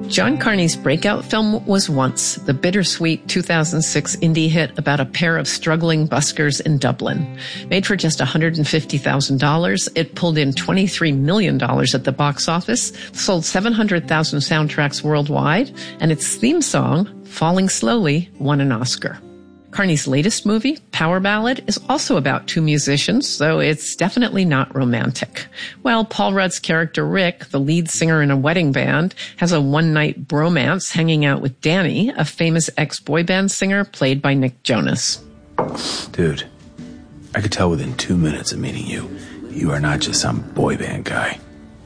John Carney's breakout film was Once, the bittersweet 2006 indie hit about a pair of struggling buskers in Dublin. Made for just $150,000, it pulled in $23 million at the box office, sold 700,000 soundtracks worldwide, and its theme song, Falling Slowly, won an Oscar. Carney's latest movie, Power Ballad, is also about two musicians, though it's definitely not romantic. Well, Paul Rudd's character Rick, the lead singer in a wedding band, has a one-night bromance hanging out with Danny, a famous ex-boy band singer played by Nick Jonas. Dude, I could tell within 2 minutes of meeting you, you are not just some boy band guy.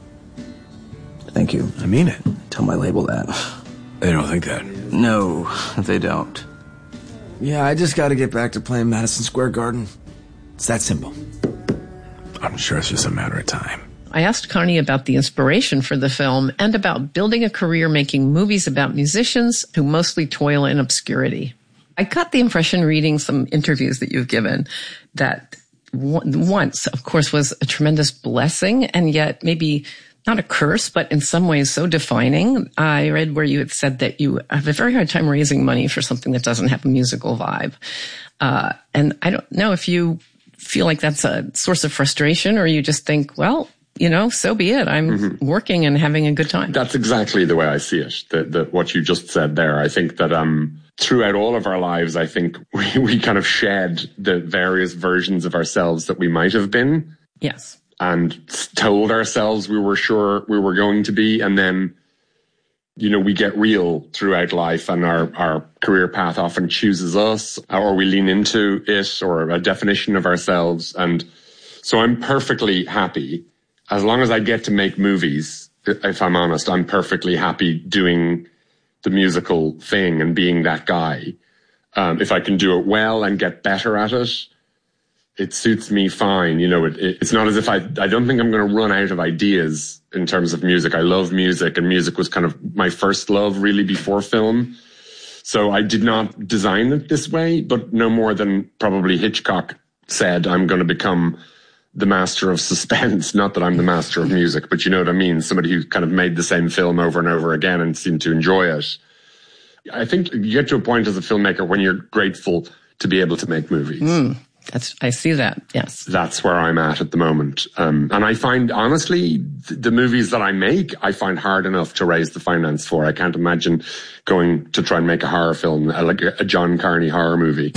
Thank you. I mean it. Tell my label that. They don't think that. No, they don't. Yeah, I just gotta get back to playing Madison Square Garden. It's that simple. I'm sure it's just a matter of time. I asked Carney about the inspiration for the film and about building a career making movies about musicians who mostly toil in obscurity. I got the impression reading some interviews that you've given that Once, of course, was a tremendous blessing and yet maybe not a curse, but in some ways so defining. I read where you had said that you have a very hard time raising money for something that doesn't have a musical vibe. And I don't know if you feel like that's a source of frustration or you just think, well, you know, so be it. I'm working and having a good time. That's exactly the way I see it. What you just said there. I think that throughout all of our lives, I think we kind of shed the various versions of ourselves that we might have been. Yes. And told ourselves we were sure we were going to be. And then, you know, we get real throughout life and our career path often chooses us or we lean into it or a definition of ourselves. And so I'm perfectly happy. As long as I get to make movies, if I'm honest, I'm perfectly happy doing the musical thing and being that guy. If I can do it well and get better at it, it suits me fine. You know, it's not as if I don't think I'm going to run out of ideas in terms of music. I love music and music was kind of my first love really before film. So I did not design it this way, but no more than probably Hitchcock said, I'm going to become the master of suspense. Not that I'm the master of music, but you know what I mean? Somebody who kind of made the same film over and over again and seemed to enjoy it. I think you get to a point as a filmmaker when you're grateful to be able to make movies. I see that, yes. That's where I'm at the moment. And I find, honestly, the movies that I make, I find hard enough to raise the finance for. I can't imagine going to try and make a horror film, like a John Carney horror movie.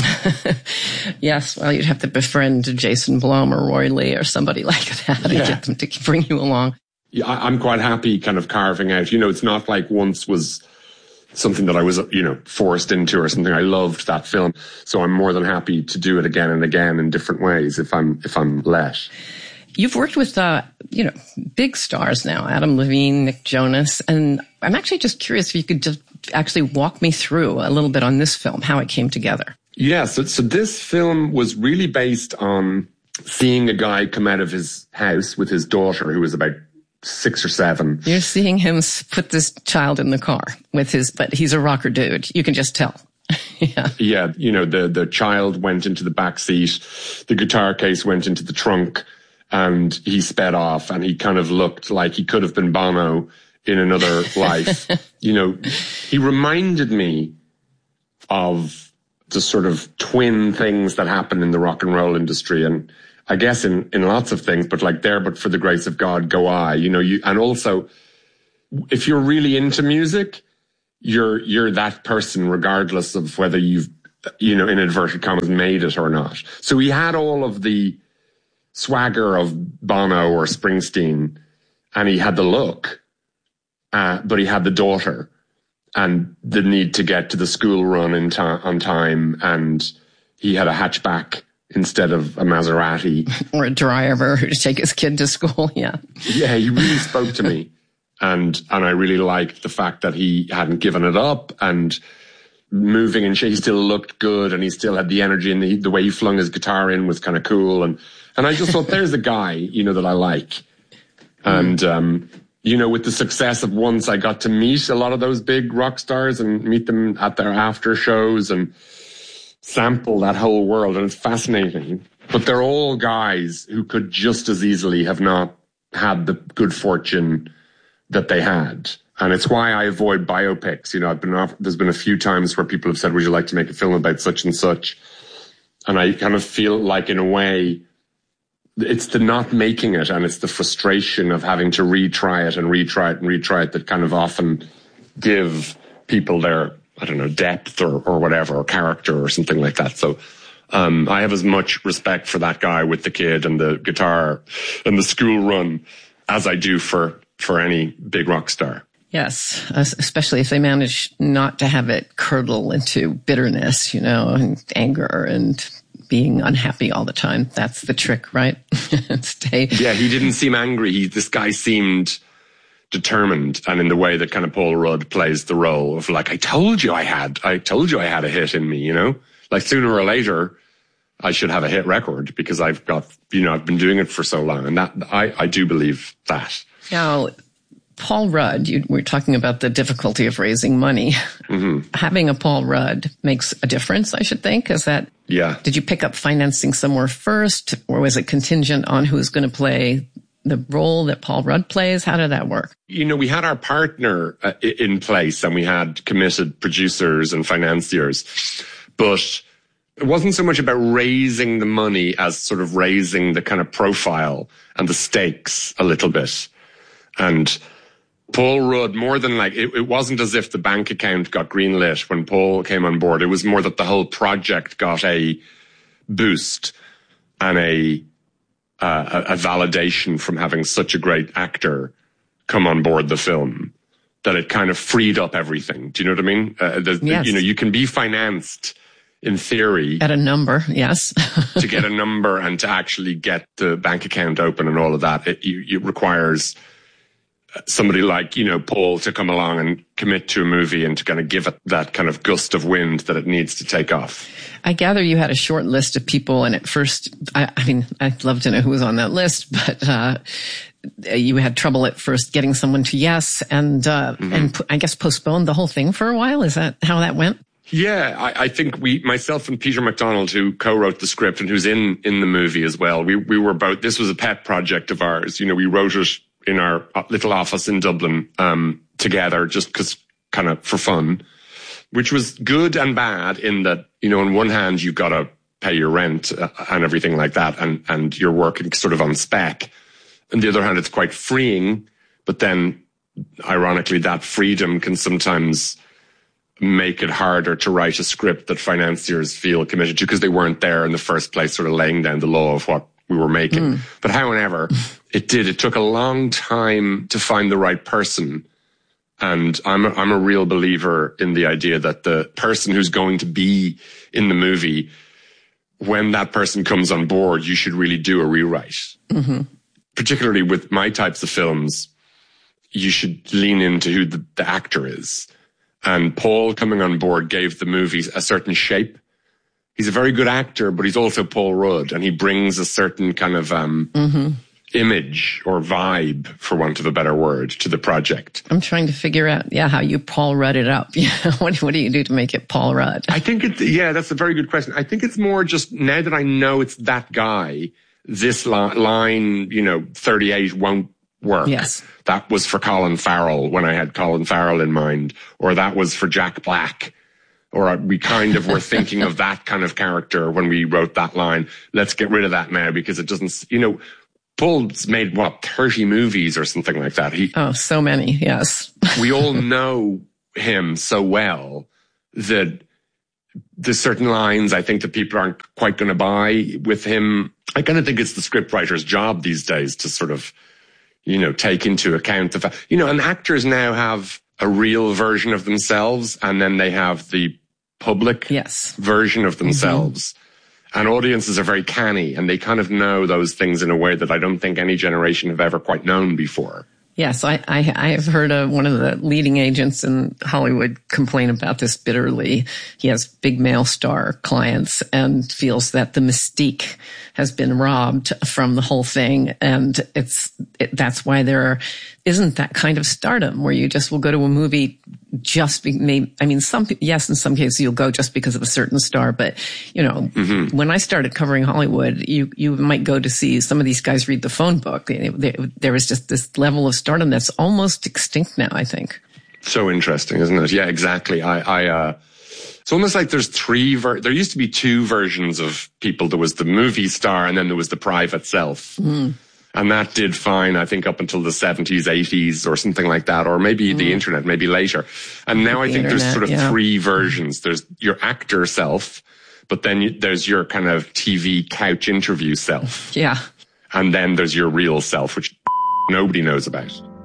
Yes, well, you'd have to befriend Jason Blum or Roy Lee or somebody like that and get them to bring you along. Yeah, I'm quite happy kind of carving out. You know, it's not like Once was something that I was, you know, forced into or something. I loved that film. So I'm more than happy to do it again and again in different ways if I'm let. You've worked with, you know, big stars now, Adam Levine, Nick Jonas, and I'm actually just curious if you could just actually walk me through a little bit on this film, how it came together. Yeah, so this film was really based on seeing a guy come out of his house with his daughter who was about 6 or 7. You're seeing him put this child in the car with but he's a rocker dude. You can just tell. Yeah, you know, the child went into the back seat, the guitar case went into the trunk, and he sped off, and he kind of looked like he could have been Bono in another life. You know, he reminded me of the sort of twin things that happen in the rock and roll industry, and I guess in lots of things, but like There But For the Grace of God Go I, you know, and also if you're really into music, you're that person regardless of whether you've, you know, in inverted commas, made it or not. So he had all of the swagger of Bono or Springsteen and he had the look, but he had the daughter and the need to get to the school run on time, and he had a hatchback instead of a Maserati. Or a driver to take his kid to school, yeah. Yeah, he really spoke to me. And I really liked the fact that he hadn't given it up and moving and he still looked good and he still had the energy and the way he flung his guitar in was kind of cool. And I just thought, there's a guy, you know, that I like. And, you know, with the success of Once, I got to meet a lot of those big rock stars and meet them at their after shows and sample that whole world, and it's fascinating. But they're all guys who could just as easily have not had the good fortune that they had. And it's why I avoid biopics. You know, there's been a few times where people have said, would you like to make a film about such and such? And I kind of feel like, in a way, it's the not making it and it's the frustration of having to retry it that kind of often give people their, I don't know, depth or whatever, or character or something like that. So I have as much respect for that guy with the kid and the guitar and the school run as I do for any big rock star. Yes, especially if they manage not to have it curdle into bitterness, you know, and anger and being unhappy all the time. That's the trick, right? Yeah, he didn't seem angry. This guy seemed determined, and in the way that kind of Paul Rudd plays the role of, like, I told you I had a hit in me, you know? Like, sooner or later, I should have a hit record because I've been doing it for so long. And that I do believe that. Now, Paul Rudd, we're talking about the difficulty of raising money. Mm-hmm. Having a Paul Rudd makes a difference, I should think. Yeah. Did you pick up financing somewhere first, or was it contingent on who's going to play the role that Paul Rudd plays? How did that work? You know, we had our partner in place, and we had committed producers and financiers, but it wasn't so much about raising the money as sort of raising the kind of profile and the stakes a little bit. And Paul Rudd, more than like, it wasn't as if the bank account got greenlit when Paul came on board. It was more that the whole project got a boost and a validation from having such a great actor come on board the film, that it kind of freed up everything. Do you know what I mean? Yes. You know, you can be financed in theory at a number, yes, to get a number and to actually get the bank account open and all of that. It requires somebody like, you know, Paul to come along and commit to a movie and to kind of give it that kind of gust of wind that it needs to take off. I gather you had a short list of people, and at first, I mean, I'd love to know who was on that list, but you had trouble at first getting someone to yes, and I guess postponed the whole thing for a while. Is that how that went? Yeah, I think myself and Peter MacDonald, who co-wrote the script and who's in the movie as well, we were both, this was a pet project of ours. You know, we wrote it in our little office in Dublin, together, just because kind of for fun, which was good and bad in that, you know, on one hand, you've got to pay your rent and everything like that. And you're working sort of on spec. On the other hand, it's quite freeing, but then ironically, that freedom can sometimes make it harder to write a script that financiers feel committed to because they weren't there in the first place, sort of laying down the law of what we were making. But however, it took a long time to find the right person. And I'm a real believer in the idea that the person who's going to be in the movie, when that person comes on board, you should really do a rewrite. Mm-hmm. Particularly with my types of films, you should lean into who the actor is. And Paul coming on board gave the movie a certain shape. He's a very good actor, but he's also Paul Rudd, and he brings a certain kind of image or vibe, for want of a better word, to the project. I'm trying to figure out, how you Paul Rudd it up. What do you do to make it Paul Rudd? I think that's a very good question. I think it's more just, now that I know it's that guy, this line, 38 won't work. Yes. That was for Colin Farrell when I had Colin Farrell in mind, or that was for Jack Black. Or we kind of were thinking of that kind of character when we wrote that line. Let's get rid of that now because it doesn't, Paul's made 30 movies or something like that. So many. Yes. We all know him so well that there's certain lines I think that people aren't quite going to buy with him. I kind of think it's the scriptwriter's job these days to sort of, take into account the fact, and actors now have a real version of themselves, and then they have the public version of themselves. Mm-hmm. And audiences are very canny, and they kind of know those things in a way that I don't think any generation have ever quite known before. Yes, I have heard one of the leading agents in Hollywood complain about this bitterly. He has big male star clients and feels that the mystique has been robbed from the whole thing. And that's why there isn't that kind of stardom where you just will go to a movie in some cases you'll go just because of a certain star. But, when I started covering Hollywood, you might go to see some of these guys read the phone book. There was just this level of stardom that's almost extinct now, I think. So interesting, isn't it? Yeah, exactly. It's almost like there's there used to be two versions of people. There was the movie star and then there was the private self. Mm. And that did fine, I think, up until the 70s, 80s or something like that, or maybe the internet, maybe later. And now I think there's sort of three versions. There's your actor self, but then there's your kind of TV couch interview self. Yeah. And then there's your real self, which nobody knows about.